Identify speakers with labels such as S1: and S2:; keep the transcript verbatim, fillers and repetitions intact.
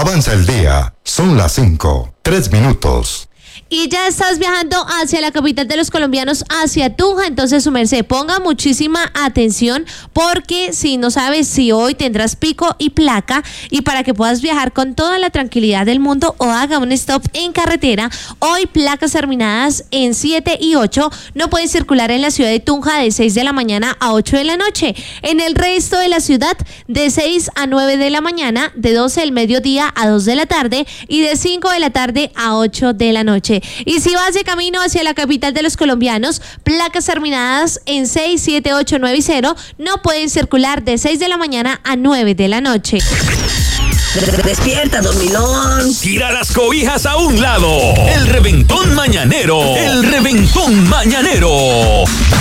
S1: Avanza el día. Son las cinco. Tres minutos.
S2: Y ya estás viajando hacia la capital de los colombianos, hacia Tunja. Entonces, su merced, ponga muchísima atención, porque si no sabes si hoy tendrás pico y placa, y para que puedas viajar con toda la tranquilidad del mundo o haga un stop en carretera, hoy placas terminadas en siete y ocho no pueden circular en la ciudad de Tunja de seis de la mañana a ocho de la noche. En el resto de la ciudad, de seis a nueve de la mañana, de doce del mediodía a dos de la tarde y de cinco de la tarde a ocho de la noche. Y si vas de camino hacia la capital de los colombianos, placas terminadas en seis, siete, ocho, nueve y cero no pueden circular de seis de la mañana a nueve de la noche.
S3: Despierta, dormilón.
S4: Tira las cobijas a un lado. El reventón mañanero. El reventón mañanero.